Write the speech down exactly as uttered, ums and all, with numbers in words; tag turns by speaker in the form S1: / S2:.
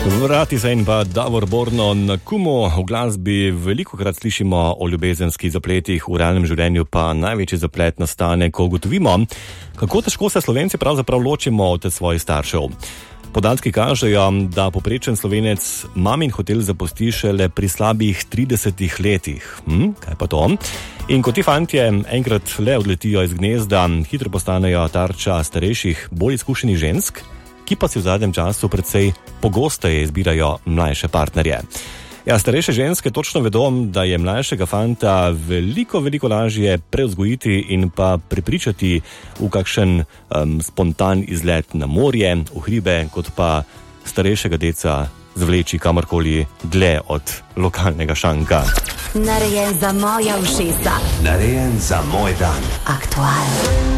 S1: Vrati se in pa Davor Borno na Kumu. V glasbi veliko krat slišimo o ljubezenskih zapletih, v realnem življenju pa največji zaplet nastane, ko ugotovimo, kako težko se Slovenci pravzaprav ločimo od svojih staršev. Podatki kažejo, da povprečen Slovenec mamin hotel zapusti šele pri slabih tridesetih letih. Hm, kaj pa to? In ko ti fantje enkrat le odletijo iz gnezda, hitro postanejo tarča starejših, bolj izkušenih žensk, ki pa si v zadnjem času precej pogosteje izbirajo mlajše partnerje. Ja, starejše ženske točno vedo, da je mlajšega fanta veliko, veliko lažje prevzgojiti in pa prepričati v kakšen um, spontan izlet na morje, v hribe, kot pa starejšega deca zvleči kamorkoli dlje od lokalnega šanka.
S2: Narejen za moja ušesa.
S3: Narejen za moj dan.
S2: Aktualno.